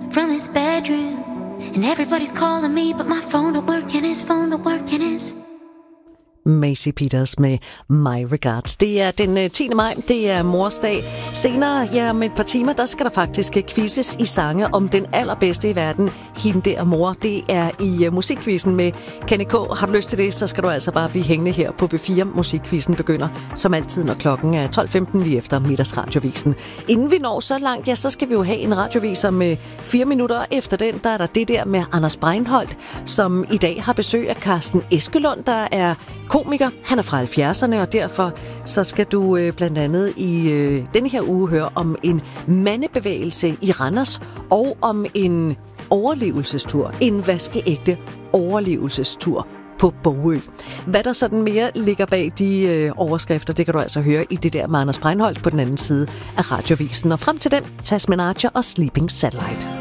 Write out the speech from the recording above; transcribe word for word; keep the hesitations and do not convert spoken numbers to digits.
from his bedroom. And everybody's calling me, but my phone don't work and his phone don't work and his... Maisie Peters med My Regards. Det er den tiende maj, det er morsdag. Senere, ja, om et par timer, der skal der faktisk quizzes i sange om den allerbedste i verden. Hende der mor, det er i uh, musikquizzen med Kenny K. Har du lyst til det, så skal du altså bare blive hængende her på B fire. Musikquizzen begynder som altid, når klokken er tolv femten lige efter middagsradiovisen. Inden vi når så langt, ja, så skal vi jo have en radioviser med fire minutter efter den. Der er der det der med Anders Breinholt, som i dag har besøg af Carsten Eskelund, der er komiker. Han er fra halvfjerdserne, og derfor så skal du øh, blandt andet i øh, denne her uge høre om en mandebevægelse i Randers og om en overlevelsestur. En vaskeægte overlevelsestur på Bogø. Hvad der sådan mere ligger bag de øh, overskrifter, det kan du altså høre i det der med Anders Breinholt på den anden side af radiovisen. Og frem til den, Tasmin Archer og Sleeping Satellite.